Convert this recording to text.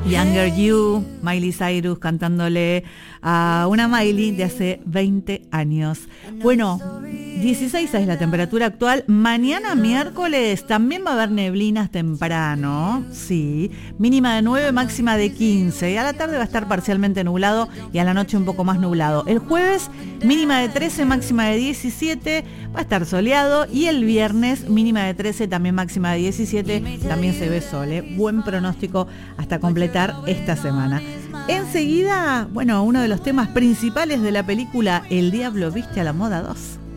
Younger You, Miley Cyrus cantándole a una Miley de hace 20 años. Bueno, 16 es la temperatura actual. Mañana miércoles también va a haber neblinas temprano, sí, mínima de 9, máxima de 15. Y a la tarde va a estar parcialmente nublado y a la noche un poco más nublado. El jueves mínima de 13, máxima de 17, va a estar soleado. Y el viernes mínima de 13, también máxima de 17, también se ve sol, ¿eh? Buen pronóstico hasta completar esta semana. Enseguida, bueno, uno de los temas principales de la película El Diablo Viste a la Moda 2.